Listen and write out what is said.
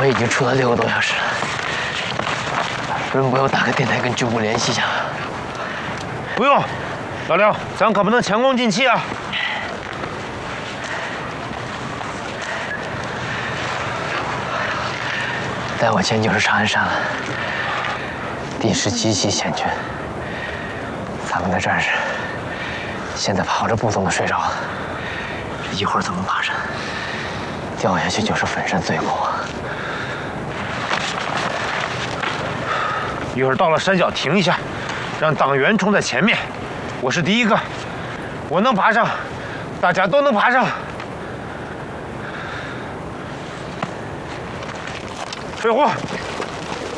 已经出了6个多小时了，轮不我打个电台跟军部联系一下？ 不用，老廖，咱可不能前功尽弃啊！ 带我前就是长安山了，地势极其险峻，咱们的战士现在跑着不动的睡着了，这一会儿怎么爬山？掉下去就是粉身碎骨。 一会儿到了山脚停一下，让党员冲在前面，我是第一个，我能爬上，大家都能爬上。水壶，